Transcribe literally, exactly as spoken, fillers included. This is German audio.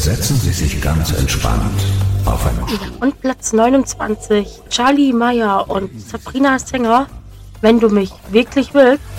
setzen Sie sich ganz entspannt auf einen Stuhl. Und Platz neunundzwanzig, Charlie Meyer und Sabrina Sänger, Wenn du mich wirklich willst.